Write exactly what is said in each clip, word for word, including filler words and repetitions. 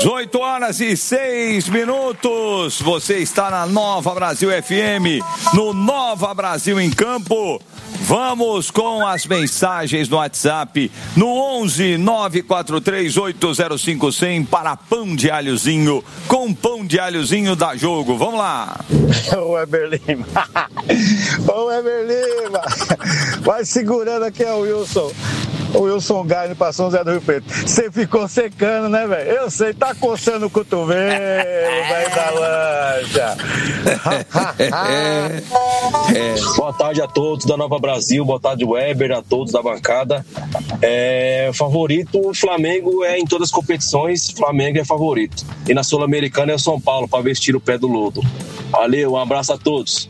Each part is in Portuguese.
oito horas e seis minutos. Você está na Nova Brasil F M, no Nova Brasil em Campo. Vamos com as mensagens no WhatsApp no onze nove quatro três oito zero cinco zero zero para Pão de Alhozinho. Com Pão de Alhozinho dá jogo. Vamos lá. Ô Weber Lima. Ô Weber Lima. Vai segurando aqui, é o Wilson. O Wilson Gaio para São José do Rio Preto. Você ficou secando, né, velho? Eu sei, tá coçando o cotovelo, velho da lancha. é, é. Boa tarde a todos da Nova Brasil, boa tarde, Weber, a todos da bancada. É, favorito, o Flamengo é em todas as competições, Flamengo é favorito. E na Sul-Americana é o São Paulo, para vestir o pé do lodo. Valeu, um abraço a todos.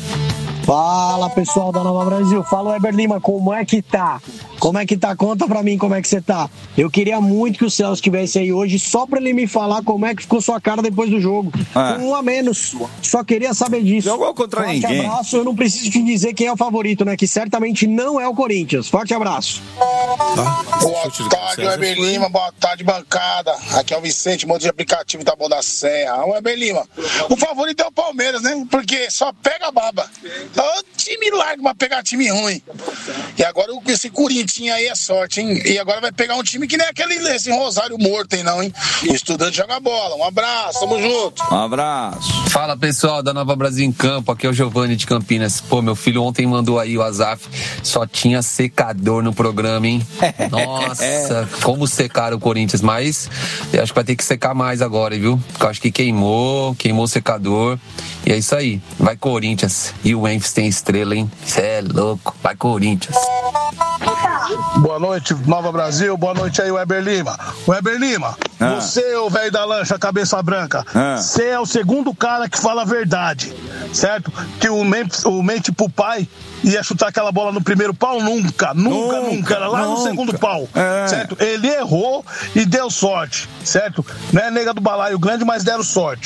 Fala, pessoal da Nova Brasil. Fala, Weber Lima, como é que tá? Como é que tá? Conta pra mim como é que você tá. Eu queria muito que o Celso estivesse aí hoje só pra ele me falar como é que ficou sua cara depois do jogo. Ah. Um a menos. Só queria saber disso. Jogou contra Forte ninguém. abraço. Eu não preciso te dizer quem é o favorito, né? Que certamente não é o Corinthians. Forte abraço. Tá. Boa tarde, Weber Lima. Boa tarde, bancada. Aqui é o Vicente, modo de aplicativo da Boa da Serra. Weber Lima. O favorito é o Palmeiras, né? Porque só pega a baba. O time larga pra pegar time ruim. E agora esse Corinthians aí é sorte, hein? E agora vai pegar um time que nem aquele esse Rosário morto, hein, não, hein? O Estudante joga bola. Um abraço, tamo junto. Um abraço. Fala, pessoal da Nova Brasil em Campo. Aqui é o Giovanni de Campinas. Pô, meu filho ontem mandou aí o Azaf. Só tinha secador no programa, hein? Nossa, como secaram o Corinthians. Mas eu acho que vai ter que secar mais agora, viu? Porque eu acho que queimou, queimou o secador. E é isso aí. Vai Corinthians. E o Memphis tem estrela, hein? Cê é louco. Vai Corinthians. Boa noite, Nova Brasil. Boa noite aí, Weber Lima. Weber Lima, ah. você, o velho da lancha, cabeça branca, você ah. é o segundo cara que fala a verdade, certo? Que o Memphis, o mente pro pai ia chutar aquela bola no primeiro pau? Nunca, nunca, nunca. nunca. Era lá nunca. no segundo pau, é. certo? Ele errou e deu sorte, certo? Não é nega do balaio grande, mas deram sorte.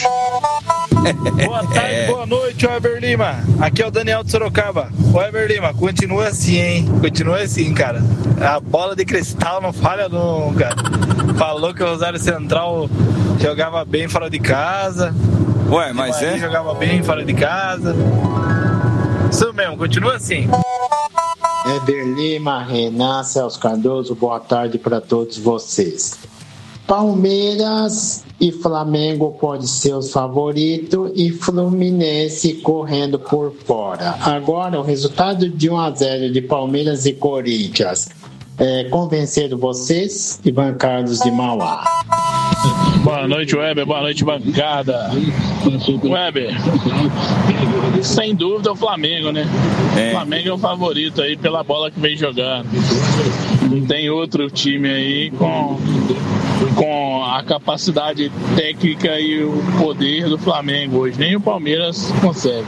Boa tarde, boa noite, Weber Lima. Aqui é o Daniel de Sorocaba. Weber Lima, continua assim, hein? Continua assim, cara. A bola de cristal não falha nunca. Falou que o Rosário Central jogava bem fora de casa. Ué, mas é? Jogava bem fora de casa. Isso mesmo, continua assim. Weber Lima, Renan, Celso Cardoso, boa tarde para todos vocês. Palmeiras e Flamengo pode ser os favoritos e Fluminense correndo por fora. Agora o resultado de um a zero de Palmeiras e Corinthians é, convenceram vocês e bancados de Mauá. Boa noite, Weber. Boa noite, bancada. Weber, sem dúvida o Flamengo, né? É. O Flamengo é o favorito aí pela bola que vem jogando. Não tem outro time aí com, com a capacidade técnica e o poder do Flamengo hoje. Nem o Palmeiras consegue.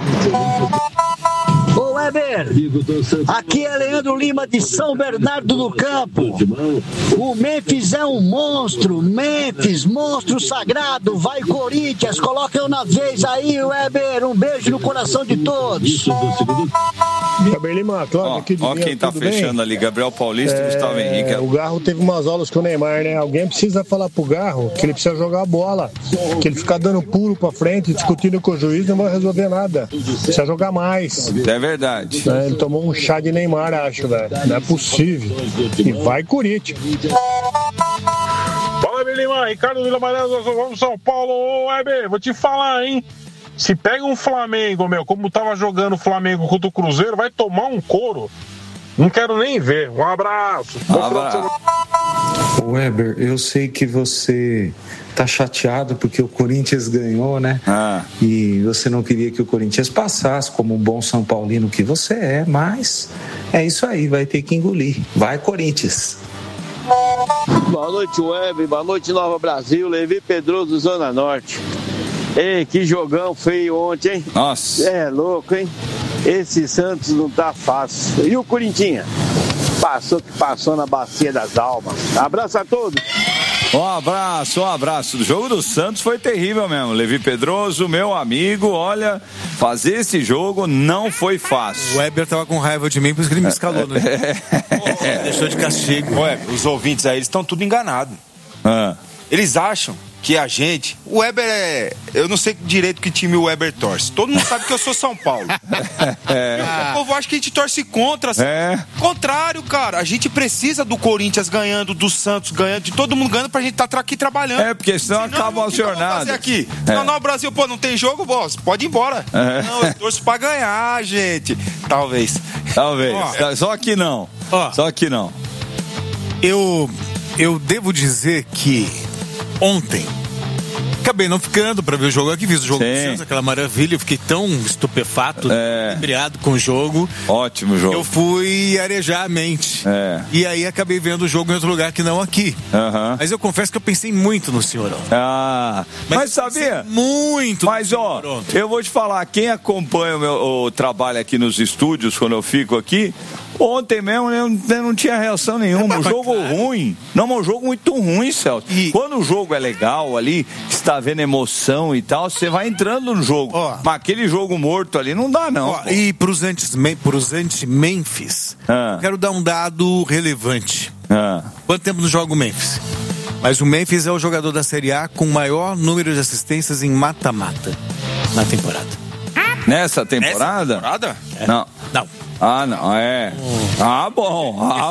Ô Weber, aqui é Leandro Lima de São Bernardo do Campo. O Memphis é um monstro, Memphis, monstro sagrado, vai Corinthians, coloca eu na vez aí, Weber, um beijo no coração de todos. Weber Lima, claro, ó, aqui de ó linha, quem tá fechando bem? ali, Gabriel Paulista e é, Gustavo Henrique. O Garro teve umas aulas com o Neymar, né? Alguém precisa falar pro Garro que ele precisa jogar a bola, que ele ficar dando pulo pra frente, discutindo com o juiz, não vai resolver nada. Precisa jogar mais. É verdade. É, ele tomou um chá de Neymar, acho, velho. Não é possível. E vai Corinthians. Fala, Weber Lima, Ricardo Vila Maria, nós vamos São Paulo. Ô, Weber, vou te falar, hein? Se pega um Flamengo, meu, como tava jogando o Flamengo contra o Cruzeiro, vai tomar um couro. Não quero nem ver. Um abraço. Um abraço. Weber, eu sei que você tá chateado porque o Corinthians ganhou, né? Ah. E você não queria que o Corinthians passasse como um bom São Paulino que você é, mas é isso aí, vai ter que engolir. Vai, Corinthians. Boa noite, Weber. Boa noite, Nova Brasil. Levi Pedroso, Zona Norte. Ei, que jogão feio ontem, hein? Nossa. É louco, hein? Esse Santos não tá fácil. E o Corinthians? Passou que passou na bacia das almas. Abraço a todos. Um abraço, um abraço. O jogo do Santos foi terrível mesmo. Levi Pedroso, meu amigo, olha, fazer esse jogo não foi fácil. O Weber tava com raiva de mim, por isso que ele me escalou, né? É. Deixou de castigo. Ué, os ouvintes aí, eles estão tudo enganados. Ah. Eles acham que a gente... O Weber é... Eu não sei direito que time o Weber torce. Todo mundo sabe que eu sou São Paulo. É. O povo acha que a gente torce contra. Assim. É. Contrário, cara. A gente precisa do Corinthians ganhando, do Santos ganhando, de todo mundo ganhando pra gente estar tá aqui trabalhando. É, porque senão, senão acaba a jornada. Aqui. É. Não, não, Brasil, pô, não tem jogo, boss. Pode ir embora. É. Não, eu torço pra ganhar, gente. Talvez. Talvez. Ó, Só que não. Ó, Só que não. Eu, eu devo dizer que ontem acabei não ficando pra ver o jogo aqui, fiz o jogo do Santos, aquela maravilha, eu fiquei tão estupefato, é. embriado com o jogo. Ótimo jogo. Eu fui arejar a mente. É. E aí acabei vendo o jogo em outro lugar que não aqui. Uhum. Mas eu confesso que eu pensei muito no Senhorão. Ah, mas, mas sabia? Muito. Mas ó, eu vou te falar, quem acompanha o meu o trabalho aqui nos estúdios, quando eu fico aqui, ontem mesmo eu não tinha reação nenhuma. É, um jogo claro. ruim. Não, um jogo muito ruim, Celso. E... Quando o jogo é legal ali, está vendo emoção e tal, você vai entrando no jogo. Ó, mas aquele jogo morto ali não dá, não. Ó, e pros anti-Memphis, ah. eu quero dar um dado relevante. Ah. Quanto tempo no jogo Memphis? Mas o Memphis é o jogador da Série A com o maior número de assistências em mata-mata na temporada. Nessa temporada? Nessa temporada? É. Não. Não. Ah, não, é. Ah, bom. Ah,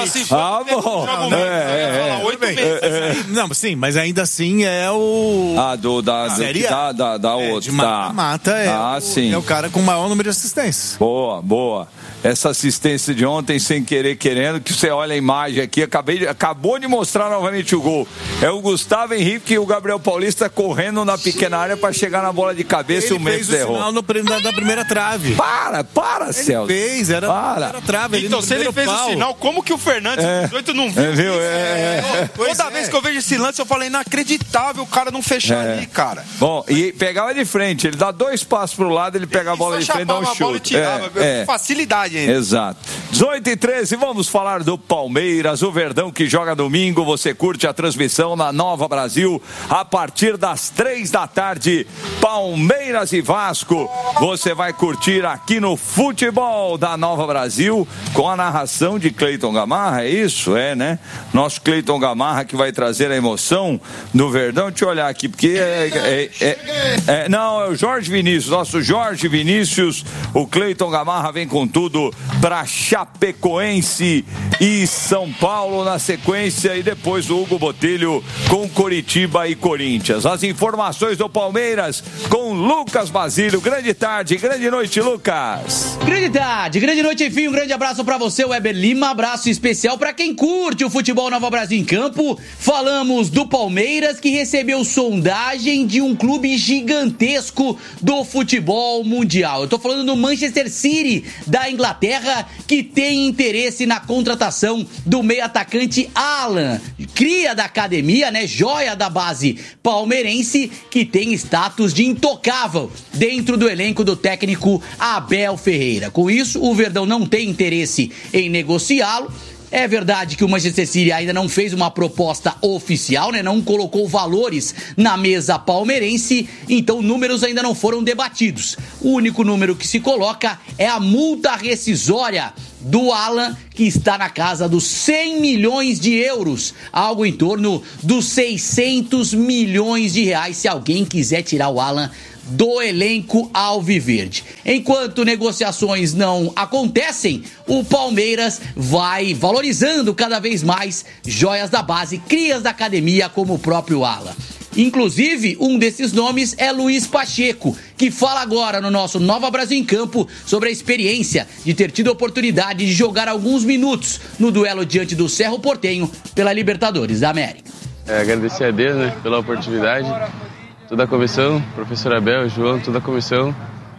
ah bom. Não, é, é, é. Não, sim, mas ainda assim é o... Ah, do, da, do, Série da, da, da é, outra. De mata-mata é, ah, o, sim. é o cara com o maior número de assistências. Boa, boa. Essa assistência de ontem, sem querer, querendo, que você olha a imagem aqui, acabei de, acabou de mostrar novamente o gol. É o Gustavo Henrique e o Gabriel Paulista correndo na pequena área para chegar na bola de cabeça. Ele e o Memphis fez o errou. sinal no, na, na primeira trave. Para, para, ele Celso. Fez, era, para. era trave. Então, se ele fez pau. o sinal, como que o Fernandes é. dezoito não viu? É, viu? É, é. Toda vez que eu vejo esse lance, eu falo, inacreditável o cara não fechar é. ali, cara. Bom, e pegava de frente, ele dá dois passos pro lado, ele pega a bola de frente e dá um chute. A bola e tirava, é, é. Facilidade ainda. Exato. dezoito e treze, vamos falar do Palmeiras, o Verdão que joga domingo. Você curte a transmissão na Nova Brasil a partir das três da tarde. Palmeiras e Vasco. Você vai curtir aqui no Futebol da Nova Brasil com a narração de Cleiton Gamarra. É isso? É, né? Nosso Cleiton Gamarra que vai trazer a emoção do Verdão. Deixa eu olhar aqui, porque é, é, é, é, não, é o Jorge Vinícius, nosso Jorge Vinícius. O Cleiton Gamarra vem com tudo para Chapecoense e São Paulo na sequência, e depois o Hugo Botelho com Coritiba e Corinthians. As informações do Palmeiras com Lucas Basílio. Grande tarde, grande noite, Lucas. Grande tarde, grande noite, enfim, um grande abraço para você, Weber Lima, abraço especial para quem curte o Futebol Nova Brasil em Campo. Falamos do Palmeiras, que recebeu sondagem de um clube gigantesco do futebol mundial. Eu tô falando do Manchester City da Inglaterra, que tem interesse na contratação do meio atacante Alan, cria da academia, né, joia da base palmeirense, que tem status de intocável dentro do elenco do técnico Abel Ferreira. Com isso, o Verdão não tem interesse em negociá-lo. É verdade que o Manchester City ainda não fez uma proposta oficial, né? Não colocou valores na mesa palmeirense, então números ainda não foram debatidos. O único número que se coloca é a multa rescisória do Alan, que está na casa dos cem milhões de euros, algo em torno dos seiscentos milhões de reais, se alguém quiser tirar o Alan do elenco alviverde. Enquanto negociações não acontecem, o Palmeiras vai valorizando cada vez mais joias da base, crias da academia, como o próprio Alan. Inclusive, um desses nomes é Luiz Pacheco, que fala agora no nosso Nova Brasil em Campo sobre a experiência de ter tido a oportunidade de jogar alguns minutos no duelo diante do Cerro Porteño pela Libertadores da América. É, agradecer a Deus, né, pela oportunidade. Toda a comissão, professor Abel, João, toda a comissão.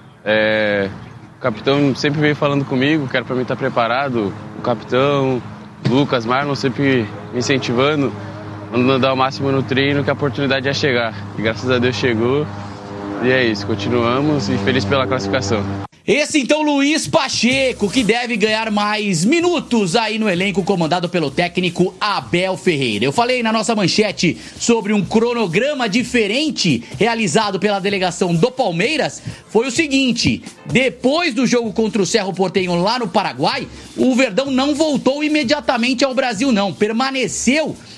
É, o capitão sempre veio falando comigo, que era para mim estar preparado. O capitão, Lucas, Marlon, sempre me incentivando, mandando dar o máximo no treino, que a oportunidade ia chegar. E graças a Deus chegou. E é isso, continuamos e feliz pela classificação. Esse então Luiz Pacheco, que deve ganhar mais minutos aí no elenco comandado pelo técnico Abel Ferreira. Eu falei na nossa manchete sobre um cronograma diferente realizado pela delegação do Palmeiras. Foi o seguinte: depois do jogo contra o Cerro Porteño lá no Paraguai, o Verdão não voltou imediatamente ao Brasil não, permaneceu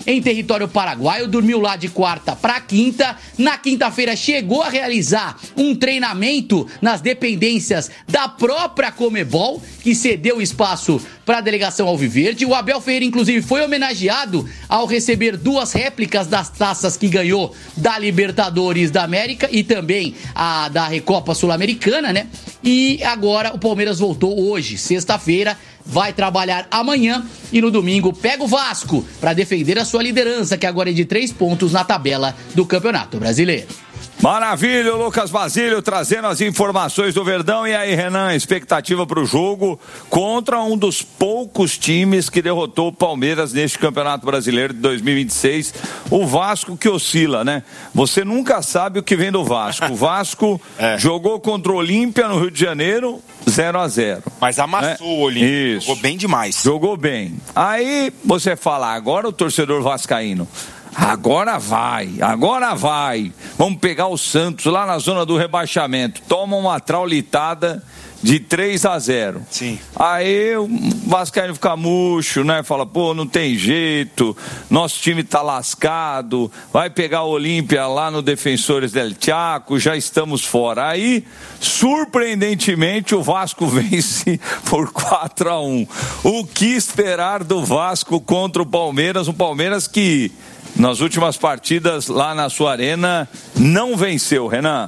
em território paraguaio, dormiu lá de quarta para quinta. Na quinta-feira chegou a realizar um treinamento nas dependências da própria Conmebol, que cedeu espaço para a delegação alviverde. O Abel Ferreira, inclusive, foi homenageado ao receber duas réplicas das taças que ganhou da Libertadores da América e também a da Recopa Sul-Americana, né? E agora o Palmeiras voltou hoje, sexta-feira, vai trabalhar amanhã e no domingo pega o Vasco para defender a sua liderança, que agora é de três pontos na tabela do Campeonato Brasileiro. Maravilha, o Lucas Basílio trazendo as informações do Verdão. E aí, Renan, expectativa para o jogo contra um dos poucos times que derrotou o Palmeiras neste Campeonato Brasileiro de dois mil e vinte e seis, o Vasco, que oscila, né? Você nunca sabe o que vem do Vasco. O Vasco é. jogou contra o Olímpia no Rio de Janeiro, zero a zero. Mas amassou é. o Olímpia, jogou bem demais. Jogou bem. Aí você fala, agora o torcedor vascaíno, agora vai, agora vai. Vamos pegar o Santos lá na zona do rebaixamento. Toma uma traulitada de três a zero. Sim. Aí o vascaíno fica murcho, né? Fala, pô, não tem jeito, nosso time tá lascado, vai pegar o Olímpia lá no Defensores del Chaco, já estamos fora. Aí, surpreendentemente, o Vasco vence por quatro a um. O que esperar do Vasco contra o Palmeiras? Um Palmeiras que nas últimas partidas lá na sua arena não venceu, Renan?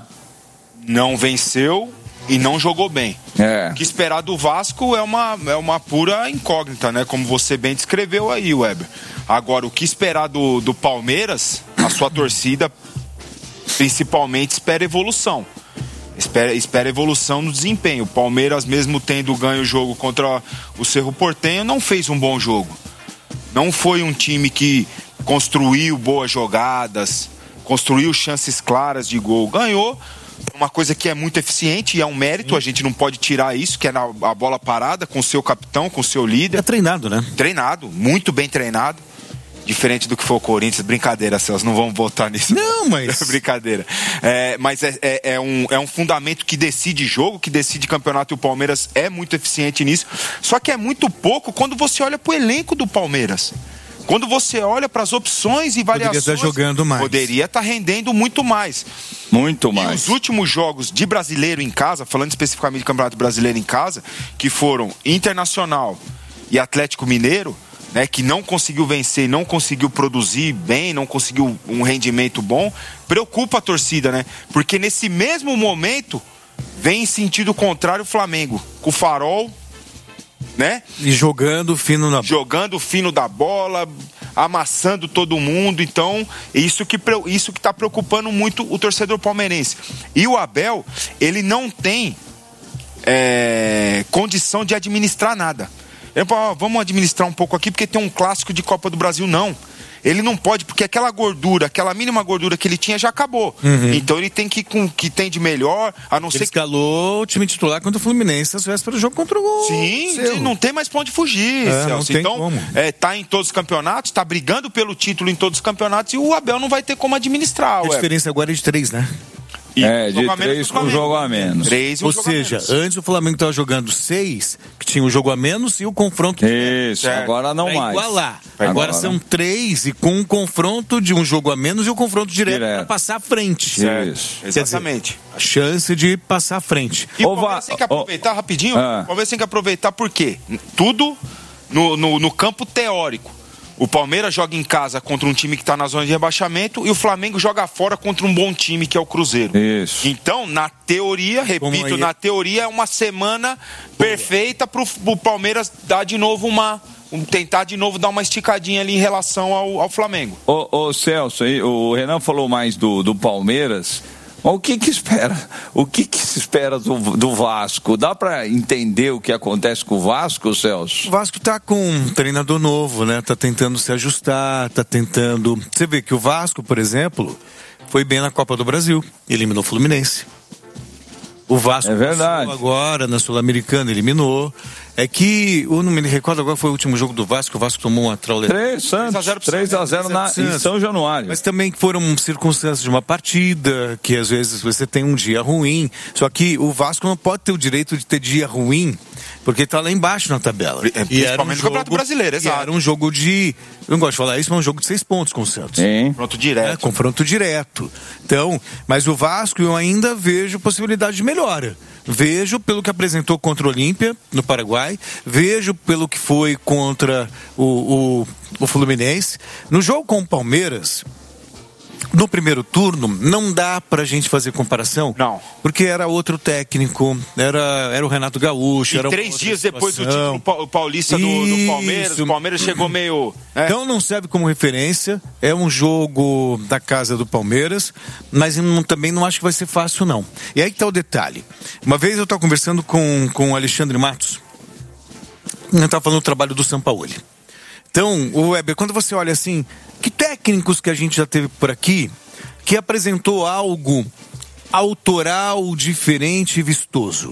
Não venceu e não jogou bem. É. O que esperar do Vasco é uma, é uma pura incógnita, né? Como você bem descreveu aí, Weber. Agora, o que esperar do, do Palmeiras, a sua torcida principalmente espera evolução. Espera, espera evolução no desempenho. O Palmeiras, mesmo tendo ganho o jogo contra o Cerro Porteño, não fez um bom jogo. Não foi um time que construiu boas jogadas, construiu chances claras de gol. Ganhou uma coisa que é muito eficiente e é um mérito, a gente não pode tirar isso, que é na, a bola parada com o seu capitão, com o seu líder. É treinado, né? Treinado, muito bem treinado. Diferente do que foi o Corinthians. Brincadeira, Celso, não vamos votar nisso. Não, mas... Brincadeira. É, mas é, é, é, um, é um fundamento que decide jogo, que decide campeonato, e o Palmeiras é muito eficiente nisso. Só que é muito pouco quando você olha pro elenco do Palmeiras. Quando você olha para as opções e variações... Poderia estar jogando mais. Poderia estar rendendo muito mais. Muito mais. E os últimos jogos de brasileiro em casa, falando especificamente de Campeonato Brasileiro em casa, que foram Internacional e Atlético Mineiro, né, que não conseguiu vencer, não conseguiu produzir bem, não conseguiu um rendimento bom, preocupa a torcida, né? Porque nesse mesmo momento vem em sentido contrário o Flamengo, com o Farol, né? E jogando fino na jogando fino da bola, amassando todo mundo. Então, isso que isso que está preocupando muito o torcedor palmeirense. E o Abel, ele não tem é, condição de administrar nada. Ele fala, ó, vamos administrar um pouco aqui porque tem um clássico de Copa do Brasil. Não. Ele não pode, porque aquela gordura, aquela mínima gordura que ele tinha já acabou. Uhum. Então ele tem que com que tem de melhor, a não ele ser escalou que... o time titular contra o Fluminense às vésperas do jogo contra o gol. Sim, sim, não tem mais pra onde fugir, é, Celso. Então, é, tá em todos os campeonatos, tá brigando pelo título em todos os campeonatos e o Abel não vai ter como administrar. A diferença agora é de três, né? E é, de três com jogo a menos. Três, um Ou jogo seja, antes o Flamengo estava jogando seis, que tinha o jogo a menos e o confronto. Isso, agora não mais. Igualar. Agora, agora são três e com um confronto de um jogo a menos e o confronto direto, direto. para passar à frente. Isso, exatamente. Dizer, a chance de passar à frente. E o Palmeiras tem que aproveitar, oh, rapidinho, ah. o Palmeiras tem que aproveitar por quê? Tudo no, no, no campo teórico. O Palmeiras joga em casa contra um time que está na zona de rebaixamento e o Flamengo joga fora contra um bom time que é o Cruzeiro. Isso. Então, na teoria, repito, na teoria é uma semana perfeita para o Palmeiras dar de novo uma... tentar de novo dar uma esticadinha ali em relação ao, ao Flamengo. Ô, ô Celso, aí, o Renan falou mais do, do Palmeiras. O que que espera? O que que se espera do, do Vasco? Dá para entender o que acontece com o Vasco, Celso? O Vasco tá com um treinador novo, né? Tá tentando se ajustar, tá tentando... Você vê que o Vasco, por exemplo, foi bem na Copa do Brasil, eliminou o Fluminense. O Vasco é verdade. agora na Sul-Americana eliminou. é que, eu não me recordo agora, foi o último jogo do Vasco, o Vasco tomou uma trauleira. três a zero em São Januário. Mas também foram circunstâncias de uma partida, que às vezes você tem um dia ruim, só que o Vasco não pode ter o direito de ter dia ruim, porque está lá embaixo na tabela. É, principalmente no Campeonato Brasileiro, exato. Era um jogo de, eu não gosto de falar isso, mas um jogo de seis pontos com o Santos. Sim. Confronto direto. É, confronto direto. Então, mas o Vasco eu ainda vejo possibilidade de melhora. Vejo pelo que apresentou contra o Olímpia, no Paraguai. Vejo pelo que foi contra o, o, o Fluminense. No jogo com o Palmeiras, no primeiro turno, não dá pra gente fazer comparação. Não. Porque era outro técnico, era, era o Renato Gaúcho. E era três dias depois do título paulista do, do Palmeiras, o Palmeiras chegou meio... É. Então não serve como referência, é um jogo da casa do Palmeiras, mas não, também não acho que vai ser fácil não. E aí que tá o detalhe. Uma vez eu estava conversando com, com o Alexandre Matos, eu estava falando do trabalho do Sampaoli. Então, o Weber, quando você olha assim, que técnicos que a gente já teve por aqui que apresentou algo autoral, diferente e vistoso?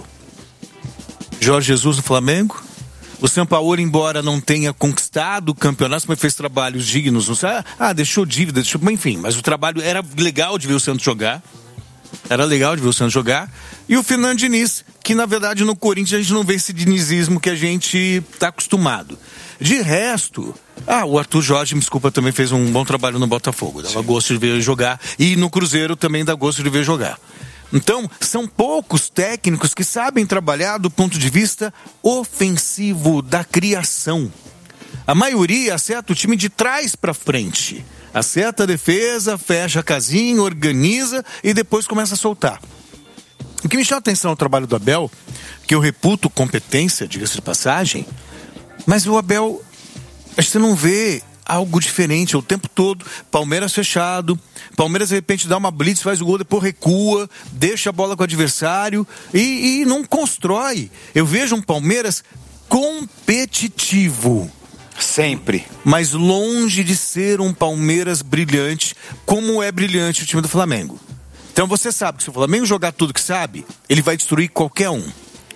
Jorge Jesus no Flamengo. O Sampaoli, embora não tenha conquistado o campeonato, mas fez trabalhos dignos. Não sei, ah, deixou dívida, deixou, enfim, mas o trabalho era legal de ver o Santos jogar. Era legal de ver o Santos jogar. E o Fernando Diniz, que na verdade no Corinthians a gente não vê esse dinizismo que a gente está acostumado. De resto, ah, o Arthur Jorge, me desculpa, também fez um bom trabalho no Botafogo. Dava Sim. gosto de ver jogar. E no Cruzeiro também dá gosto de ver jogar. Então, são poucos técnicos que sabem trabalhar do ponto de vista ofensivo, da criação. A maioria acerta o time de trás para frente. Acerta a defesa, fecha a casinha, organiza e depois começa a soltar. O que me chama a atenção no trabalho do Abel, que eu reputo competência, diga-se de passagem, mas o Abel, você não vê algo diferente o tempo todo. Palmeiras fechado, Palmeiras de repente dá uma blitz, faz o gol, depois recua, deixa a bola com o adversário e, e não constrói. Eu vejo um Palmeiras competitivo. Sempre. Mas longe de ser um Palmeiras brilhante, como é brilhante o time do Flamengo. Então você sabe que se o Flamengo jogar tudo que sabe, ele vai destruir qualquer um.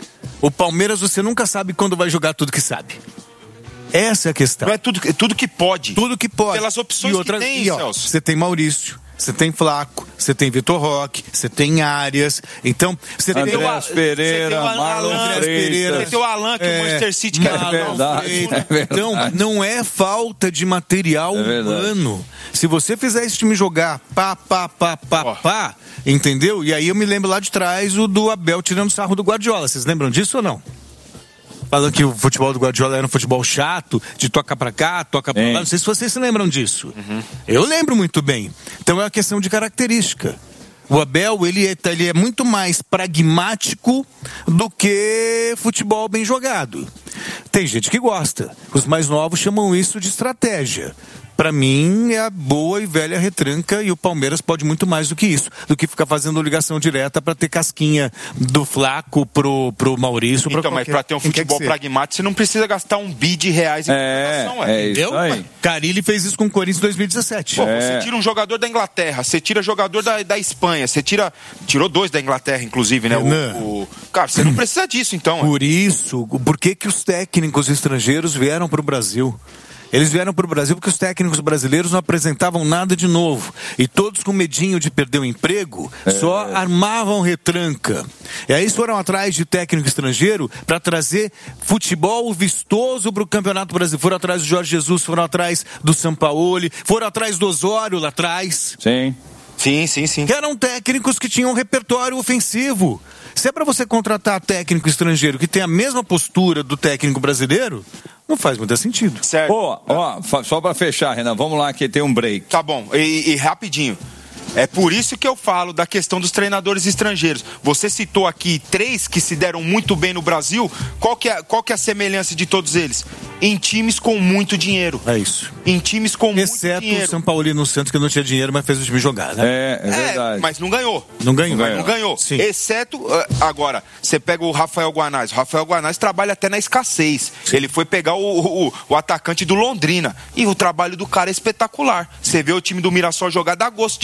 O Palmeiras você nunca sabe quando vai jogar tudo que sabe. Essa é a questão. Não é tudo, é tudo que pode. Tudo que pode. Pelas opções e outra, que tem, e, ó, Celso. Você tem Maurício, você tem Flaco, você tem Vitor Roque, você tem Arias. Então, você tem o Andrés Pereira, Marlon Freitas. Você tem o Alan, que é, o Manchester City quer. É verdade, é verdade. Então, não é falta de material é humano. Se você fizer esse time jogar pá, pá, pá, pá, oh. pá, entendeu? E aí eu me lembro lá de trás o do Abel tirando sarro do Guardiola. Vocês lembram disso ou não? Falando que o futebol do Guardiola era um futebol chato, de toca pra cá, toca pra lá. Não sei se vocês se lembram disso. Uhum. Eu lembro muito bem. Então é uma questão de característica. O Abel, ele é, ele é muito mais pragmático do que futebol bem jogado. Tem gente que gosta. Os mais novos chamam isso de estratégia. Pra mim, é a boa e velha retranca, e o Palmeiras pode muito mais do que isso, do que ficar fazendo ligação direta pra ter casquinha do Flaco pro, pro Maurício. Então, pra mas pra ter um futebol pragmático, você não precisa gastar um bi de reais em é, contratação, é. É isso aí. Carille fez isso com o Corinthians em dois mil e dezessete. Pô, é. Você tira um jogador da Inglaterra, você tira jogador da, da Espanha, você tira... Tirou dois da Inglaterra, inclusive, né? O, o... Cara, você não precisa disso, então. Por isso, por que que os técnicos estrangeiros vieram pro Brasil? Eles vieram para o Brasil porque os técnicos brasileiros não apresentavam nada de novo. E todos com medinho de perder o emprego, é. só armavam retranca. E aí foram atrás de técnico estrangeiro para trazer futebol vistoso para o Campeonato Brasileiro. Foram atrás do Jorge Jesus, foram atrás do Sampaoli, foram atrás do Osório lá atrás. Sim. Sim, sim, sim. Que eram técnicos que tinham um repertório ofensivo. Se é para você contratar técnico estrangeiro que tem a mesma postura do técnico brasileiro, não faz muito sentido. Certo. Ó, ó, só para fechar, Renan, vamos lá que tem um break. Tá bom, e, e rapidinho. É por isso que eu falo da questão dos treinadores estrangeiros. Você citou aqui três que se deram muito bem no Brasil. Qual que é, qual que é a semelhança de todos eles? Em times com muito dinheiro. É isso. Em times com Exceto muito dinheiro. Exceto o São Paulino Santos, que não tinha dinheiro, mas fez o time jogar, né? É, é verdade. É, mas não ganhou. Não ganhou. Mas não ganhou. Sim. Exceto, agora, você pega o Rafael Guanais. O Rafael Guanais trabalha até na escassez. Sim. Ele foi pegar o, o, o atacante do Londrina. E o trabalho do cara é espetacular. Você vê o time do Mirassol jogar, dá gosto de ver jogar.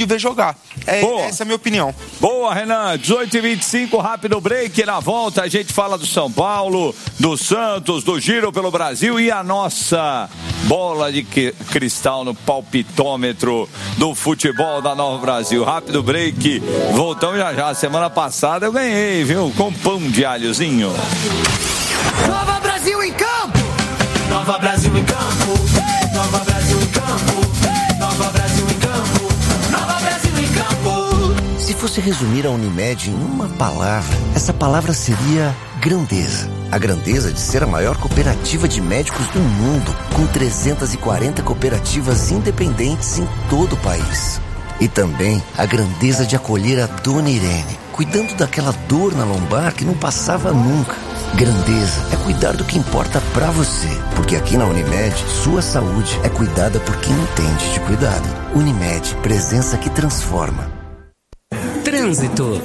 jogar. É, essa é a minha opinião. Boa, Renan. dezoito e vinte e cinco, rápido break. Na volta a gente fala do São Paulo, do Santos, do Giro pelo Brasil e a nossa bola de cristal no palpitômetro do futebol da Nova Brasil. Rápido break. Voltamos já já. Semana passada eu ganhei, viu? Com pão de alhozinho. Nova Brasil em campo! Nova Brasil em campo! Nova Brasil em campo! Nova Brasil em campo! Nova Brasil em campo! Se fosse resumir a Unimed em uma palavra, essa palavra seria grandeza. A grandeza de ser a maior cooperativa de médicos do mundo, com trezentas e quarenta cooperativas independentes em todo o país. E também a grandeza de acolher a Dona Irene, cuidando daquela dor na lombar que não passava nunca. Grandeza é cuidar do que importa pra você, porque aqui na Unimed, sua saúde é cuidada por quem entende de cuidado. Unimed, presença que transforma. Trânsito.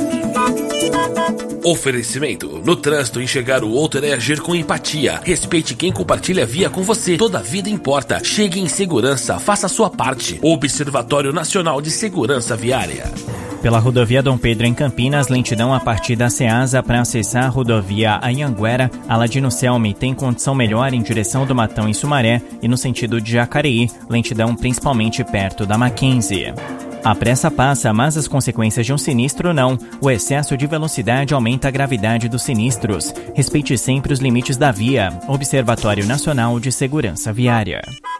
Oferecimento. No trânsito, enxergar o outro é agir com empatia. Respeite quem compartilha a via com você. Toda vida importa. Chegue em segurança. Faça a sua parte. Observatório Nacional de Segurança Viária. Pela rodovia Dom Pedro em Campinas, lentidão a partir da Ceasa para acessar a rodovia Anhanguera. Aladino Selmi tem condição melhor em direção do Matão em Sumaré e no sentido de Jacareí, lentidão principalmente perto da Mackenzie. A pressa passa, mas as consequências de um sinistro não. O excesso de velocidade aumenta a gravidade dos sinistros. Respeite sempre os limites da via. Observatório Nacional de Segurança Viária.